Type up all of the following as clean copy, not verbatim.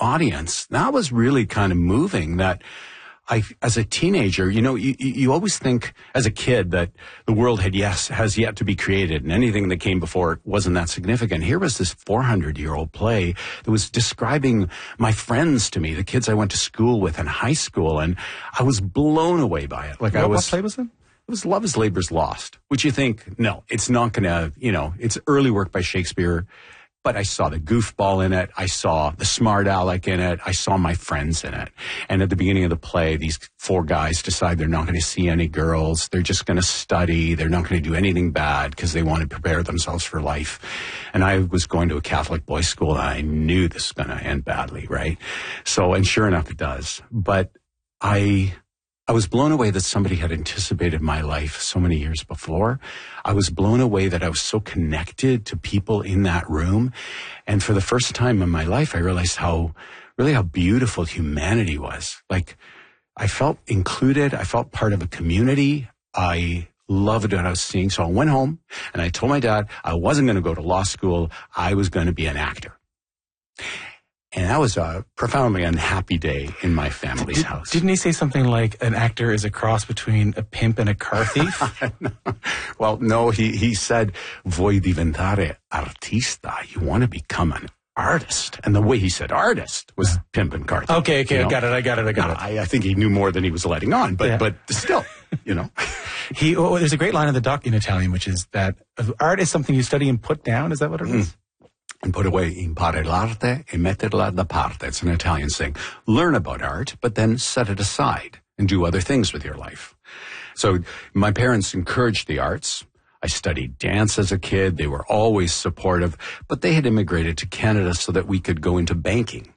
audience, that was really kind of moving. That as a teenager, you always think as a kid that the world has yet to be created, and anything that came before it wasn't that significant. Here was this 400-year-old play that was describing my friends to me, the kids I went to school with in high school, and I was blown away by it. What play was it? It was Love is Labour's Lost, which you think, no, it's not going to, it's early work by Shakespeare. But I saw the goofball in it. I saw the smart aleck in it. I saw my friends in it. And at the beginning of the play, these 4 guys decide they're not going to see any girls. They're just going to study. They're not going to do anything bad because they want to prepare themselves for life. And I was going to a Catholic boys' school, and I knew this was going to end badly, right? So, and sure enough, it does. But I was blown away that somebody had anticipated my life so many years before. I was blown away that I was so connected to people in that room. And for the first time in my life, I realized how beautiful humanity was. Like, I felt included. I felt part of a community. I loved what I was seeing. So I went home and I told my dad I wasn't going to go to law school. I was going to be an actor. And that was a profoundly unhappy day in my family's house. Didn't he say something like an actor is a cross between a pimp and a car thief? Well, no, he said, vuoi diventare artista. You want to become an artist. And the way he said artist was pimp and car thief. Okay, I got it. I think he knew more than he was letting on, but still, There's a great line in the doc in Italian, which is that art is something you study and put down. Is that what it is? And put away, impare l'arte e metterla da parte. It's an Italian saying. Learn about art, but then set it aside and do other things with your life. So my parents encouraged the arts. I studied dance as a kid. They were always supportive, but they had immigrated to Canada so that we could go into banking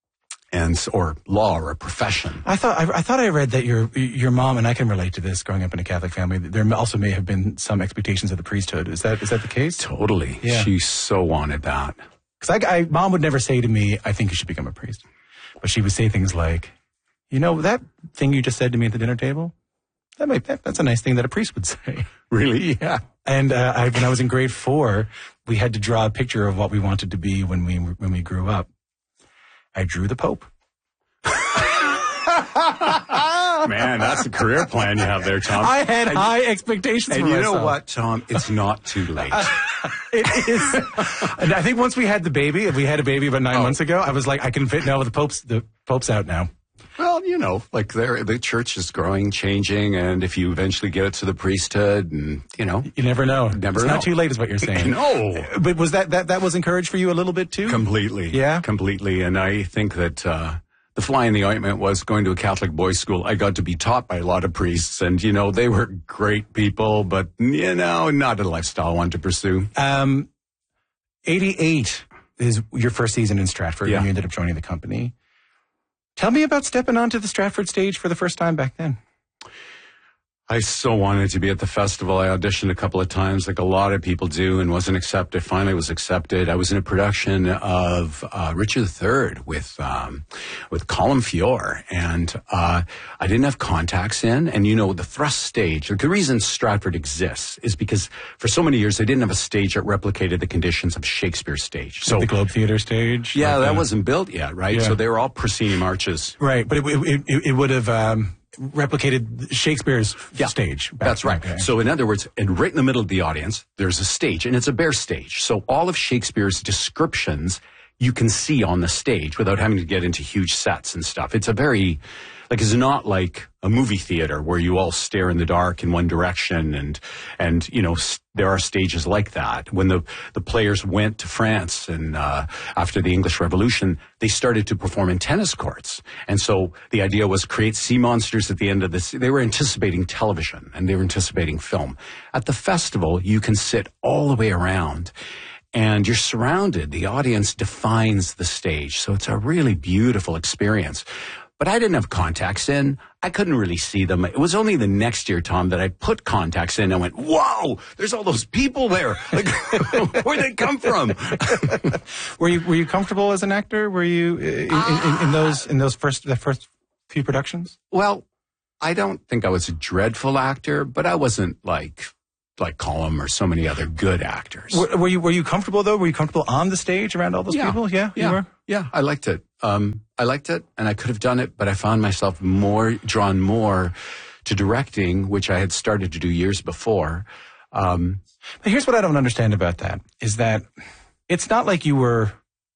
or law or a profession. I thought I read that your mom, and I can relate to this growing up in a Catholic family, there also may have been some expectations of the priesthood. Is that the case? Totally. Yeah. She so wanted that. Because mom would never say to me, I think you should become a priest. But she would say things like, that thing you just said to me at the dinner table, that's a nice thing that a priest would say. Really? Yeah. And when I was in grade 4, we had to draw a picture of what we wanted to be when we grew up. I drew the Pope. Man, that's a career plan you have there, Tom. I had high expectations for myself. And you know what, Tom? It's not too late. It is. And I think once we had a baby about 9 months ago, I was like, I can fit now with the Pope's out now. Well, the church is growing, changing, and if you eventually get it to the priesthood, and You never know. It's not too late is what you're saying. No. But was that was encouraged for you a little bit too? Completely. Yeah? Completely. And I think that the fly in the ointment was going to a Catholic boys' school. I got to be taught by a lot of priests, and, they were great people, but, not a lifestyle I wanted to pursue. 88 is your first season in Stratford, and you ended up joining the company. Tell me about stepping onto the Stratford stage for the first time back then. I so wanted to be at the festival. I auditioned a couple of times, like a lot of people do, and wasn't accepted. Finally was accepted. I was in a production of Richard III with Colin Feore, and I didn't have contacts in. And the thrust stage. The reason Stratford exists is because for so many years they didn't have a stage that replicated the conditions of Shakespeare's stage. So the Globe Theatre stage. Yeah, that wasn't built yet, right? Yeah. So they were all proscenium arches, right? But it would have. Replicated Shakespeare's stage. That's right. Okay. So in other words, and right in the middle of the audience, there's a stage, and it's a bare stage. So all of Shakespeare's descriptions you can see on the stage without having to get into huge sets and stuff. It's it's not like a movie theater where you all stare in the dark in one direction, and there are stages like that. When the players went to France and after the English Revolution, they started to perform in tennis courts. And so the idea was create sea monsters at the end of this. They were anticipating television and they were anticipating film. At the festival, you can sit all the way around and you're surrounded. The audience defines the stage. So it's a really beautiful experience. But I didn't have contacts in. I couldn't really see them. It was only the next year, Tom, that I put contacts in and went, whoa, there's all those people there. Like, where'd they come from? Were you comfortable as an actor? Were you in the first few productions? Well, I don't think I was a dreadful actor, but I wasn't like like Colum or so many other good actors. Were you comfortable though? Were you comfortable on the stage around all those people? Yeah, you were? Yeah, I liked it. I liked it, and I could have done it, but I found myself drawn more to directing, which I had started to do years before. But here's what I don't understand about that, is that it's not like you were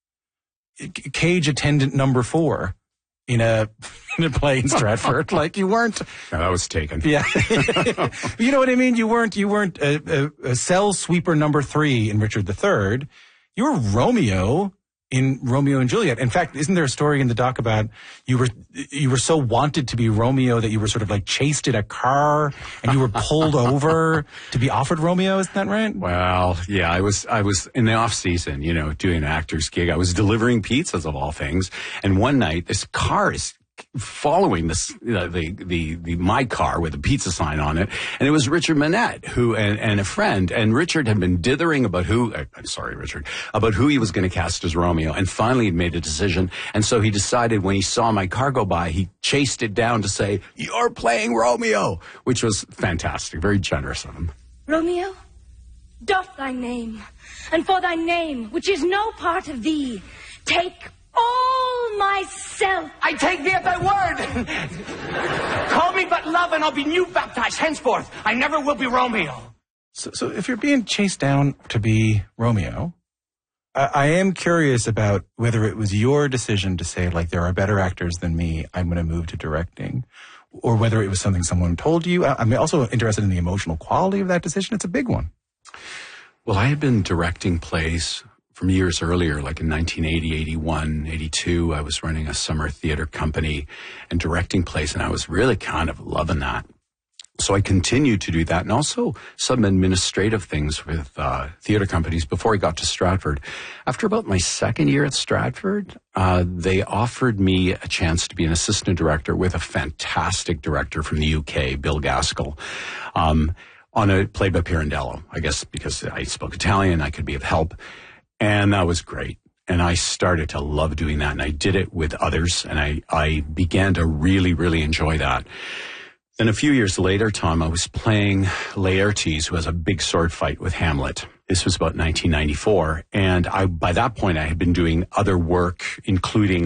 cage attendant number 4 in a play in Stratford. Like you weren't. No, that was taken. Yeah. You know what I mean? You weren't a cell sweeper number 3 in Richard III. You were Romeo in Romeo and Juliet. In fact, isn't there a story in the doc about you were so wanted to be Romeo that you were sort of like chased in a car and you were pulled over to be offered Romeo? Isn't that right? Well, yeah, I was in the off season, doing an actor's gig. I was delivering pizzas of all things. And one night this car is following this, my car with a pizza sign on it. And it was Richard Manette and a friend. And Richard had been dithering about who he was going to cast as Romeo. And finally he made a decision. And so he decided when he saw my car go by, he chased it down to say, "You're playing Romeo," which was fantastic. Very generous of him. Romeo, doff thy name, and for thy name, which is no part of thee, take all myself. I take thee at thy word. Call me but love, and I'll be new baptized henceforth. I never will be Romeo. So if you're being chased down to be Romeo, I am curious about whether it was your decision to say, like, there are better actors than me, I'm going to move to directing, or whether it was something someone told you. I'm also interested in the emotional quality of that decision. It's a big one. Well, I had been directing plays from years earlier, like in 1980, 81, 82, I was running a summer theater company and directing plays, and I was really kind of loving that. So I continued to do that, and also some administrative things with theater companies before I got to Stratford. After about my second year at Stratford, they offered me a chance to be an assistant director with a fantastic director from the UK, Bill Gaskell, on a play by Pirandello. I guess because I spoke Italian, I could be of help. And that was great. And I started to love doing that. And I did it with others. And I began to really, really enjoy that. Then a few years later, Tom, I was playing Laertes, who has a big sword fight with Hamlet. This was about 1994. And by that point, I had been doing other work, including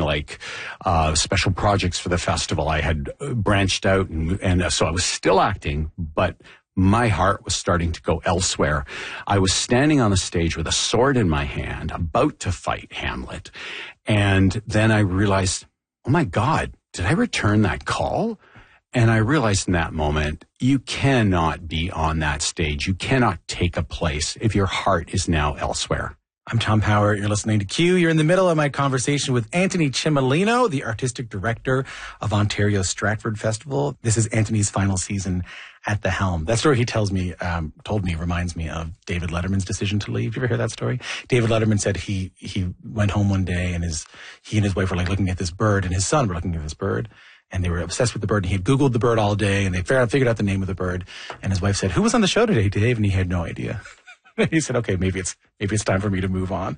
special projects for the festival. I had branched out. And so I was still acting, but my heart was starting to go elsewhere. I was standing on the stage with a sword in my hand, about to fight Hamlet. And then I realized, oh my God, did I return that call? And I realized in that moment, you cannot be on that stage. You cannot take a place if your heart is now elsewhere. I'm Tom Power. You're listening to Q. You're in the middle of my conversation with Anthony Cimolino, the artistic director of Ontario's Stratford Festival. This is Anthony's final season at the helm. That story he told me reminds me of David Letterman's decision to leave. You ever hear that story? David Letterman said he went home one day and he and his wife were looking at this bird, and his son were looking at this bird. And they were obsessed with the bird, and he had Googled the bird all day, and they figured out the name of the bird. And his wife said, "Who was on the show today, Dave?" And he had no idea. He said, "Okay, maybe it's time for me to move on."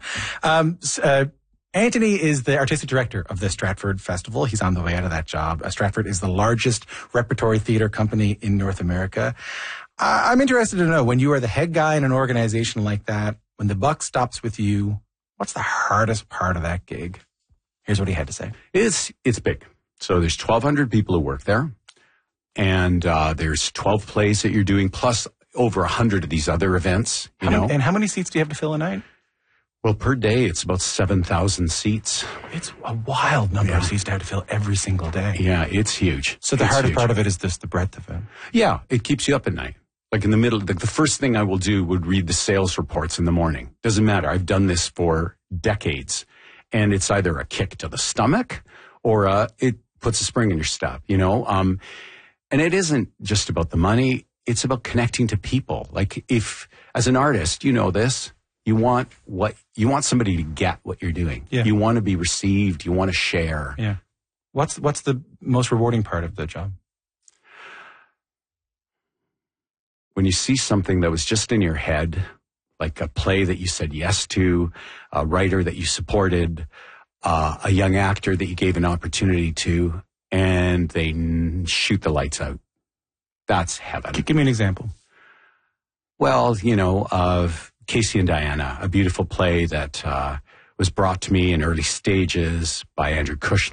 Anthony is the artistic director of the Stratford Festival. He's on the way out of that job. Stratford is the largest repertory theater company in North America. I'm interested to know, when you are the head guy in an organization like that, when the buck stops with you, what's the hardest part of that gig? Here's what he had to say. It's big. So there's 1,200 people who work there, and there's 12 plays that you're doing, plus over 100 of these other events. And how many seats do you have to fill a night? Well, per day, it's about 7,000 seats. It's a wild number of seats to have to fill every single day. Yeah, it's huge. So the hardest part of it is the breadth of it. Yeah, it keeps you up at night. Like in the middle, the first thing I will do would read the sales reports in the morning. Doesn't matter. I've done this for decades. And it's either a kick to the stomach or it puts a spring in your step, And it isn't just about the money. It's about connecting to people. Like, if, as an artist, you know this, you want somebody to get what you're doing. Yeah. You want to be received. You want to share. Yeah. What's the most rewarding part of the job? When you see something that was just in your head, like a play that you said yes to, a writer that you supported, a young actor that you gave an opportunity to, and they shoot the lights out. That's heaven. Give me an example. Well, of Casey and Diana, a beautiful play that was brought to me in early stages by Andrew Kushner.